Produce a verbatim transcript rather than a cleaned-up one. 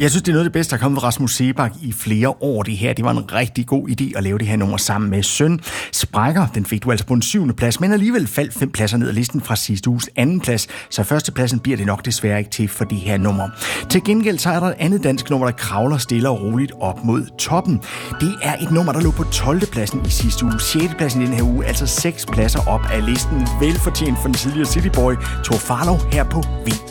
Jeg synes, det er noget af det bedste, der er kommet fra Rasmus Seebach i flere år. Det her, det var en rigtig god idé at lave det her nummer sammen med Søn. Sprækker, den fik du altså på en syvende plads, men alligevel faldt fem pladser ned ad listen fra sidste uges anden plads, så førstepladsen bliver det nok desværre ikke til for det her nummer. Til gengæld så er der et andet dansk nummer, der kravler stille og roligt op mod toppen. Det er et nummer, der lå på tolvte pladsen i sidste uge, sjette pladsen i den her uge, altså seks pladser op af listen. Velfortjent for den tidligere Cityboy Tor Farlow her på V